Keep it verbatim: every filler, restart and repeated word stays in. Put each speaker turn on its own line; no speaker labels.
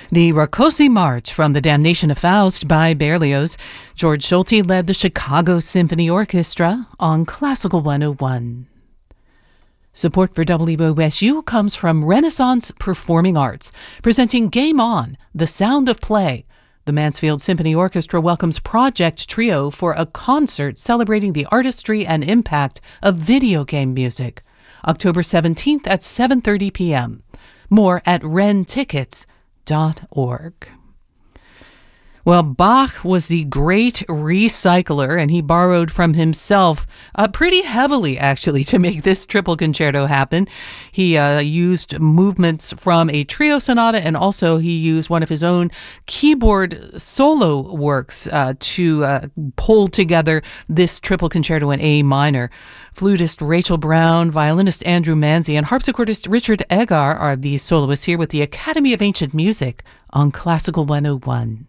The Rákóczi March from The Damnation of Faust by Berlioz. George Solti led the Chicago Symphony Orchestra on Classical one oh one. Support for W O S U comes from Renaissance Performing Arts, presenting Game On, The Sound of Play. The Mansfield Symphony Orchestra welcomes Project Trio for a concert celebrating the artistry and impact of video game music. October seventeenth at seven thirty p.m. More at ren tickets dot org. Well, Bach was the great recycler, and he borrowed from himself uh, pretty heavily, actually, to make this triple concerto happen. He uh, used movements from a trio sonata, and also he used one of his own keyboard solo works uh, to uh, pull together this triple concerto in A minor. Flutist Rachel Brown, violinist Andrew Manzi, and harpsichordist Richard Egar are the soloists here with the Academy of Ancient Music on Classical one oh one.